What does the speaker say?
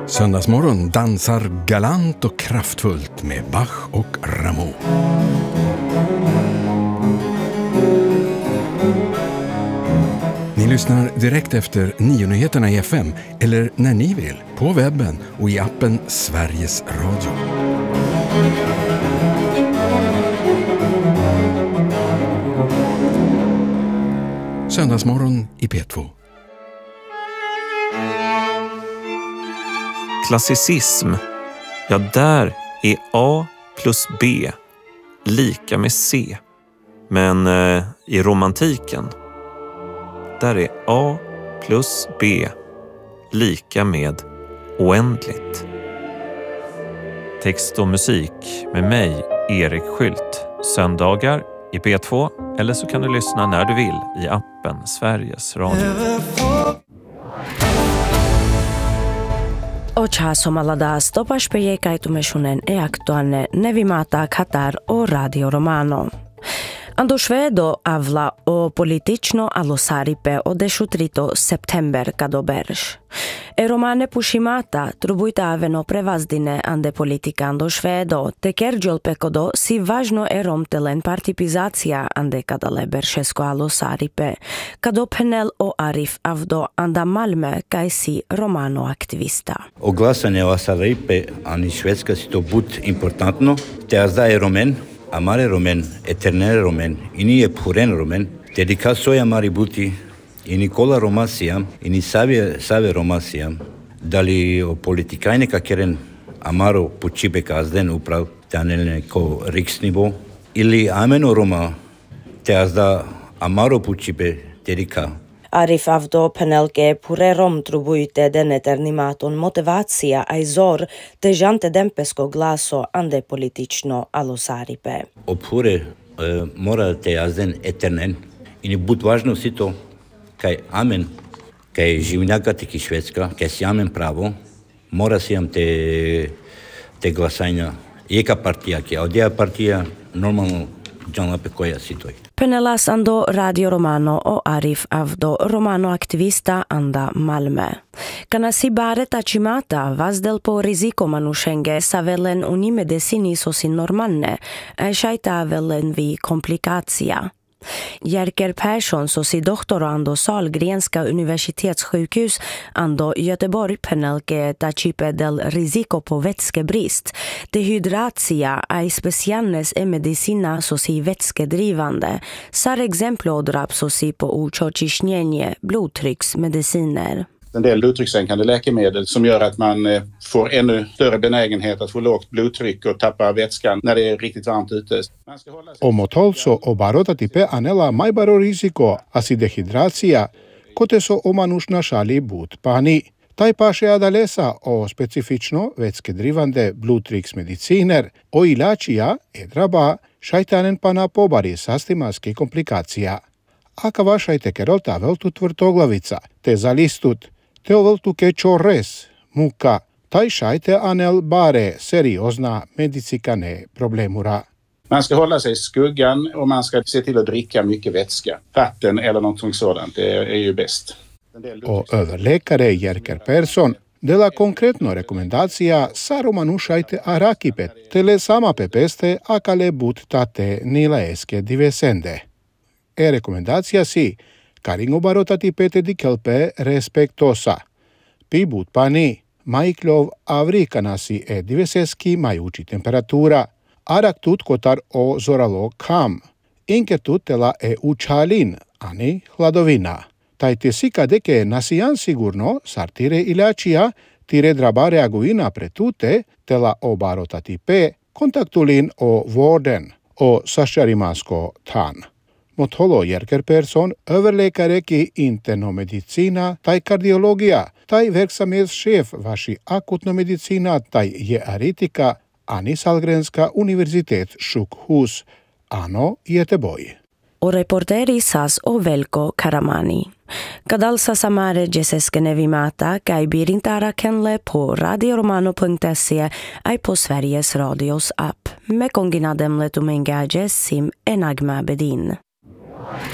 Söndagsmorgon dansar galant och kraftfullt med Bach och Rameau. Ni lyssnar direkt efter 9-nyheterna i FM eller när ni vill på webben och i appen Sveriges Radio. Söndagsmorgon i P2. Klassicism, ja där är A plus B lika med C. Men i romantiken, där är A plus B lika med oändligt. Text och musik med mig, Erik Skylt. Söndagar i P2 eller så kan du lyssna när du vill i appen Sveriges Radio. Očasomala stopaš pejekajtumešunen e aktualne nevimata Katar o Radio Romano. Ando švedo avla o politično alosaripe o 13 september kadoberš. E romane pushimata trubujta aveno prevazdine ande politika ando švedo, te kergjol pekodo si važno e romtelen partipizacija ande kadale beršesko alosaripe, kado penel o Arif avdo anda Malmö kaj si romano aktivista. O glasanje o alosaripe ani švedska si to bud importantno, te azda je romen, amare romen, eternere romen, ini je puren romen, dedica soja mari buti, i Nikola Romasija, i ni Save Romasija, da li o politikajne kakeren amaro pučibe kazden uprav, te anelne ko riksnivo, ili ameno Roma, te azda amaro pučibe dedica. Arif avdo penelke pure rom trubujte den eternimaton motivacija aizor te jante dempesko glaso ande politično alosaripe. O pure mora te azden eternen, i ni bud važno si to, kaj amen, kaj živnjaka teki švedska, kaj si amen pravo, mora si jam te glasanja, jeka partija, kaj odjeja partija, normalno džanla pe koja si toj. Penelas ando Radio Romano o Arif avdo romano aktivista anda Malmö. Kana si bare tacimata vazdel po riziko manušenge sa velen uni medicini sosi normalne, a šajta velen vi komplikacija. Jerker Persson så si doktor ando Sahlgrenska universitetssjukhus ando Göteborg penelke tacipe del risiko po vätskebrist. Dehydratia är specialnes e medicina så si vätskedrivande. Sar exemplo odrap så si po uciśnienie blodtrycksmediciner. En del blodtryckssänkande läkemedel som gör att man får ännu större benägenhet att få lågt blodtryck och tappa vätskan när det är riktigt varmt ute. Omotolso obarotatipe anela majbaro riziko asidehidracija, kote so omanušna šali bud pani. Taj paše adalesa o specifično vätskedrivande blodtrycksmediciner o ilačija edraba šajtanen pana pobari sastimaski komplikacija. Aka vašajte kerolta veltu tvrtoglavica, te zalistut, te oveltu kečores, muka, taj šajte anel bare seriozna medicikane problemura. Man ska hålla sig i skuggan och man ska se till att dricka mycket vätska. Vatten eller något sådant, det är ju bäst. Och överläkare Jerker Persson dela konkretno rekomendacija sa romanušajte arakipet, tele sama pepeste akale but tate nilaeske divesende. E rekomendacija si, karingo barotati pete di kelpe respektosa. Pi but pani, majklov avrikanasi e diveseski majuči temperatura. Arak tut kotar o zoralo kam. Inke tut tela e učalin, ani hladovina. Taj te sika deke nasijan sigurno sartire ilačija, tire draba reaguina pretute, tela o barotati pe, kontaktulin o vården, o sašarimasko tan. Motholo Jerker Persson, överläkare ki internomedicina, taj kardiologija, taj verksamhetschef vaši akutnomedicina, taj je aritika, ani Sahlgrenska universitetssjukhus, ano Göteborg. O reporteri sas o Velko Karamani. Kadal sasamare jeseske nevimata kaj birintara kenle på radioromano.se aj på Sveriges Radios app. Me konginadem letumengaje sim enagma bedin.